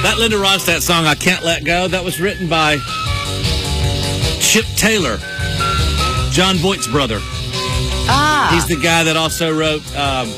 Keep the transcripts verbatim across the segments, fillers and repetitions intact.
That Linda Ronstadt song, I Can't Let Go, that was written by Chip Taylor, John Voight's brother. Ah. He's the guy that also wrote, um,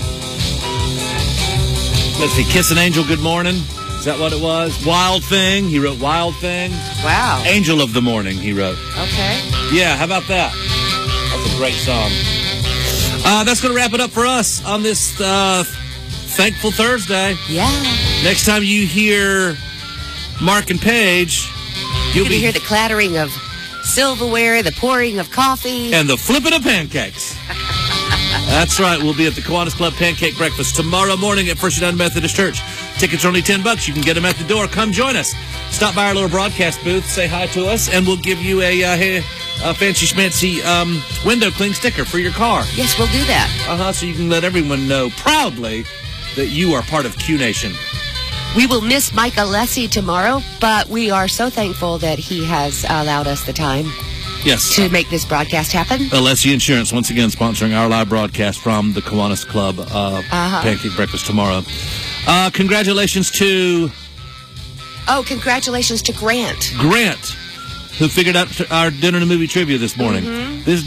let's see, Kiss an Angel, Good Morning. Is that what it was? Wild Thing. He wrote Wild Thing. Wow. Angel of the Morning, he wrote. Okay. Yeah, how about that? That's a great song. Uh, that's going to wrap it up for us on this uh, Thankful Thursday. Yeah. Next time you hear Mark and Paige, you'll You're be going to hear the clattering of silverware, the pouring of coffee. And the flipping of pancakes. That's right. We'll be at the Kiwanis Club Pancake Breakfast tomorrow morning at First United Methodist Church. Tickets are only ten bucks. You can get them at the door. Come join us. Stop by our little broadcast booth, say hi to us, and we'll give you a, uh, a fancy schmancy um, window cling sticker for your car. Yes, we'll do that. Uh-huh, so you can let everyone know proudly that you are part of Q Nation. We will miss Mike Alessi tomorrow, but we are so thankful that he has allowed us the time yes. to make this broadcast happen. Alessi Insurance, once again, sponsoring our live broadcast from the Kiwanis Club uh, uh-huh. Pancake Breakfast tomorrow. Uh, congratulations to... Oh, congratulations to Grant. Grant, who figured out our dinner and movie trivia this morning. Mm-hmm. This,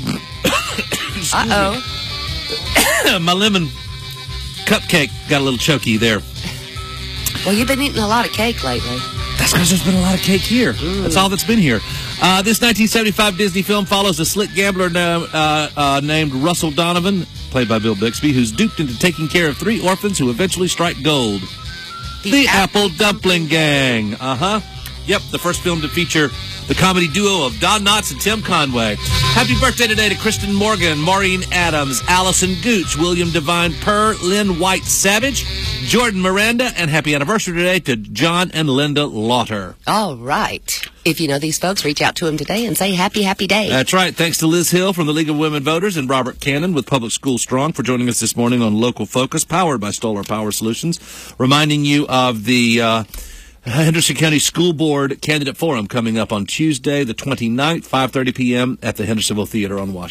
Uh-oh. My lemon cupcake got a little choky there. Well, you've been eating a lot of cake lately. That's because there's been a lot of cake here. Mm. That's all that's been here. Uh, this nineteen seventy-five Disney film follows a slick gambler na- uh, uh, named Russell Donovan, played by Bill Bixby, who's duped into taking care of three orphans who eventually strike gold. The, the Apple, Apple Dumpling Gang. Uh-huh. Yep, the first film to feature the comedy duo of Don Knotts and Tim Conway. Happy birthday today to Kristen Morgan, Maureen Adams, Allison Gooch, William Devine Purr, Lynn White Savage, Jordan Miranda, and happy anniversary today to John and Linda Lauter. All right. If you know these folks, reach out to them today and say happy, happy day. That's right. Thanks to Liz Hill from the League of Women Voters and Robert Cannon with Public School Strong for joining us this morning on Local Focus, powered by Stoller Power Solutions, reminding you of the uh, Henderson County School Board Candidate Forum coming up on Tuesday, the twenty-ninth, five thirty p.m. at the Hendersonville Theater on Washington.